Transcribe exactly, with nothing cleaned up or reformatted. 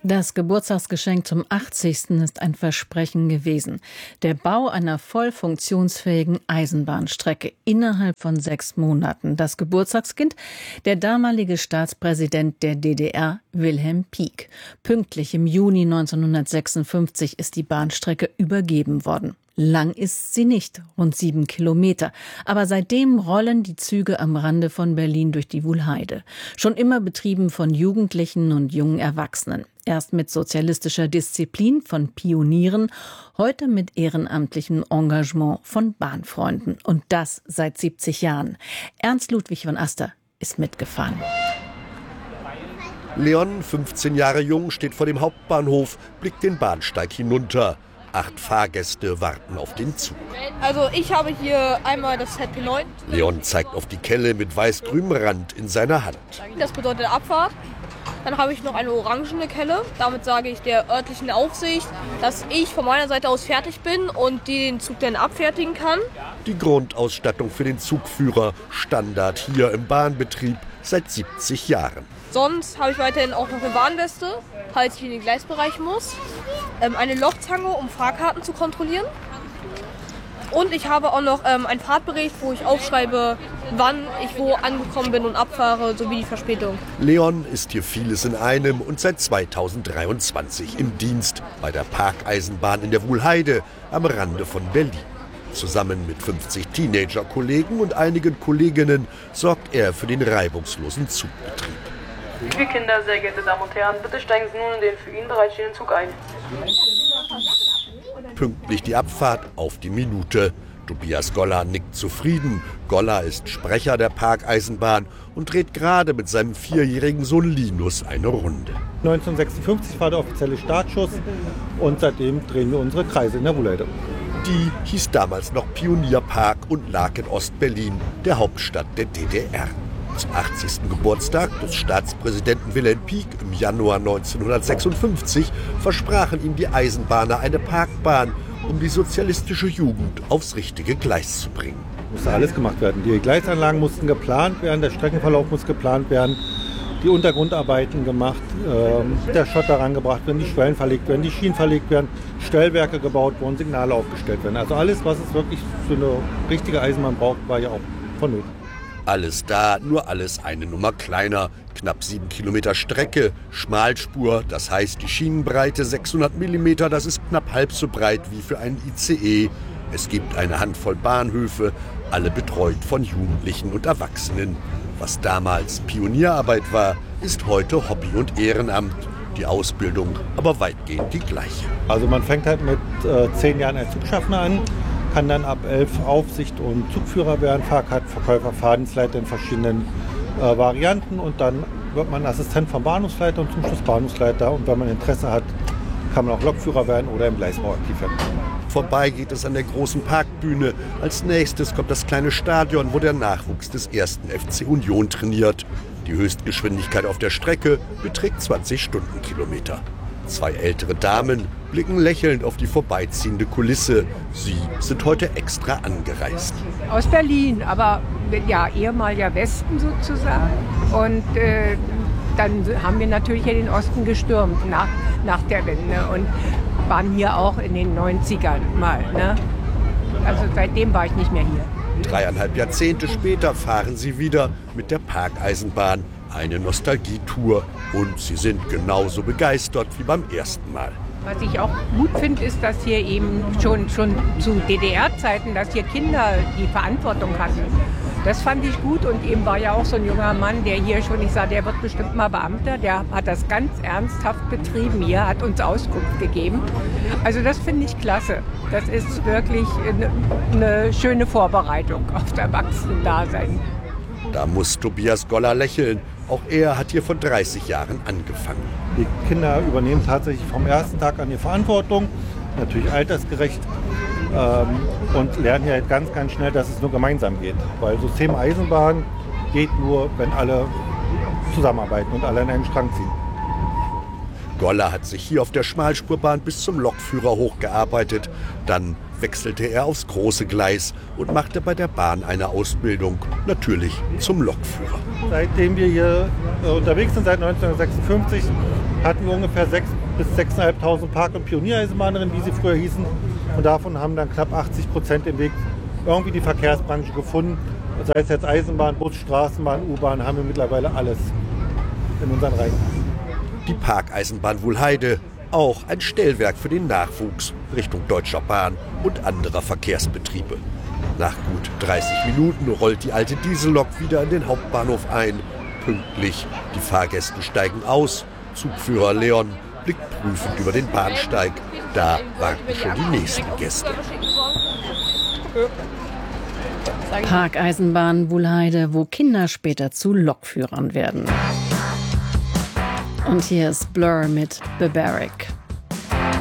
Das Geburtstagsgeschenk zum achtzigsten ist ein Versprechen gewesen. Der Bau einer voll funktionsfähigen Eisenbahnstrecke innerhalb von sechs Monaten. Das Geburtstagskind, der damalige Staatspräsident der D D R, Wilhelm Pieck. Pünktlich im Juni neunzehnhundertsechsundfünfzig ist die Bahnstrecke übergeben worden. Lang ist sie nicht, rund sieben Kilometer. Aber seitdem rollen die Züge am Rande von Berlin durch die Wuhlheide. Schon immer betrieben von Jugendlichen und jungen Erwachsenen. Erst mit sozialistischer Disziplin von Pionieren, heute mit ehrenamtlichem Engagement von Bahnfreunden. Und das seit siebzig Jahren. Ernst Ludwig von Aster ist mitgefahren. Leon, fünfzehn Jahre jung, steht vor dem Hauptbahnhof, blickt den Bahnsteig hinunter. Acht Fahrgäste warten auf den Zug. Also ich habe hier einmal das Z P neun. Leon zeigt auf die Kelle mit weiß-grünem Rand in seiner Hand. Das bedeutet Abfahrt. Dann habe ich noch eine orangene Kelle. Damit sage ich der örtlichen Aufsicht, dass ich von meiner Seite aus fertig bin und die den Zug dann abfertigen kann. Die Grundausstattung für den Zugführer, Standard hier im Bahnbetrieb seit siebzig Jahren. Sonst habe ich weiterhin auch noch eine Warnweste, falls ich in den Gleisbereich muss. Ähm, eine Lochzange, um Fahrkarten zu kontrollieren. Und ich habe auch noch ähm, einen Fahrtbericht, wo ich aufschreibe, wann ich wo angekommen bin und abfahre, sowie die Verspätung. Leon ist hier vieles in einem und seit zweitausenddreiundzwanzig im Dienst bei der Parkeisenbahn in der Wuhlheide am Rande von Berlin. Zusammen mit fünfzig Teenager-Kollegen und einigen Kolleginnen sorgt er für den reibungslosen Zugbetrieb. Liebe Kinder, sehr geehrte Damen und Herren, bitte steigen Sie nun in den für Ihnen bereitstehenden Zug ein. Pünktlich die Abfahrt auf die Minute. Tobias Goller nickt zufrieden. Goller ist Sprecher der Parkeisenbahn und dreht gerade mit seinem vierjährigen Sohn Linus eine Runde. neunzehnhundertsechsundfünfzig war der offizielle Startschuss und seitdem drehen wir unsere Kreise in der Wuhlheide. Die hieß damals noch Pionierpark und lag in Ostberlin, der Hauptstadt der D D R. Zum achtzigsten Geburtstag des Staatspräsidenten Wilhelm Pieck im Januar neunzehnhundertsechsundfünfzig versprachen ihm die Eisenbahner eine Parkbahn, um die sozialistische Jugend aufs richtige Gleis zu bringen. Musste alles gemacht werden. Die Gleisanlagen mussten geplant werden, der Streckenverlauf muss geplant werden, die Untergrundarbeiten gemacht, äh, der Schotter rangebracht werden, die Schwellen verlegt werden, die Schienen verlegt werden, Stellwerke gebaut worden, Signale aufgestellt werden. Also alles, was es wirklich für eine richtige Eisenbahn braucht, war ja auch vonnöten. Alles da, nur alles eine Nummer kleiner. Knapp sieben Kilometer Strecke, Schmalspur, das heißt die Schienenbreite sechshundert Millimeter, das ist knapp halb so breit wie für einen I C E. Es gibt eine Handvoll Bahnhöfe, alle betreut von Jugendlichen und Erwachsenen. Was damals Pionierarbeit war, ist heute Hobby und Ehrenamt. Die Ausbildung aber weitgehend die gleiche. Also man fängt halt mit äh, zehn Jahren als Zugschaffner an, kann dann ab elf Aufsicht und Zugführer werden, Fahrkartenverkäufer, Fahrdienstleiter in verschiedenen äh, Varianten und dann wird man Assistent vom Bahnhofsleiter und zum Schluss Bahnhofsleiter und wenn man Interesse hat, kann man auch Lokführer werden oder im Gleisbau aktiv werden. Vorbei geht es an der großen Parkbühne. Als nächstes kommt das kleine Stadion, wo der Nachwuchs des ersten F C Union trainiert. Die Höchstgeschwindigkeit auf der Strecke beträgt zwanzig Stundenkilometer. Zwei ältere Damen blicken lächelnd auf die vorbeiziehende Kulisse. Sie sind heute extra angereist. Aus Berlin, aber ja, ehemaliger Westen sozusagen. Und äh, dann haben wir natürlich hier den Osten gestürmt nach, nach der Wende und waren hier auch in den neunzigern mal. Ne? Also seitdem war ich nicht mehr hier. Dreieinhalb Jahrzehnte später fahren sie wieder mit der Parkeisenbahn. Eine Nostalgietour und sie sind genauso begeistert wie beim ersten Mal. Was ich auch gut finde, ist, dass hier eben schon, schon zu D D R-Zeiten, dass hier Kinder die Verantwortung hatten. Das fand ich gut und eben war ja auch so ein junger Mann, der hier schon, ich sah, der wird bestimmt mal Beamter, der hat das ganz ernsthaft betrieben hier, hat uns Auskunft gegeben. Also das finde ich klasse. Das ist wirklich eine, eine schöne Vorbereitung auf das Erwachsenen-Dasein. Da muss Tobias Goller lächeln. Auch er hat hier vor dreißig Jahren angefangen. Die Kinder übernehmen tatsächlich vom ersten Tag an die Verantwortung, natürlich altersgerecht, ähm, und lernen ja ganz, ganz schnell, dass es nur gemeinsam geht. Weil System Eisenbahn geht nur, wenn alle zusammenarbeiten und alle an einen Strang ziehen. Goller hat sich hier auf der Schmalspurbahn bis zum Lokführer hochgearbeitet. Dann wechselte er aufs große Gleis und machte bei der Bahn eine Ausbildung, natürlich zum Lokführer. Seitdem wir hier äh, unterwegs sind, seit neunzehnhundertsechsundfünfzig, hatten wir ungefähr sechstausend bis sechstausendfünfhundert Park- und Pioniereisenbahnerinnen, wie sie früher hießen. Und davon haben dann knapp achtzig Prozent den Weg irgendwie die Verkehrsbranche gefunden. Sei es jetzt Eisenbahn, Bus, Straßenbahn, U-Bahn, haben wir mittlerweile alles in unseren Reihen. Die Parkeisenbahn Wuhlheide, auch ein Stellwerk für den Nachwuchs Richtung Deutscher Bahn und anderer Verkehrsbetriebe. Nach gut dreißig Minuten rollt die alte Diesellok wieder in den Hauptbahnhof ein. Pünktlich, die Fahrgäste steigen aus. Zugführer Leon blickt prüfend über den Bahnsteig. Da warten schon die nächsten Gäste. Parkeisenbahn Wuhlheide, wo Kinder später zu Lokführern werden. Und hier ist Blur mit Barbaric.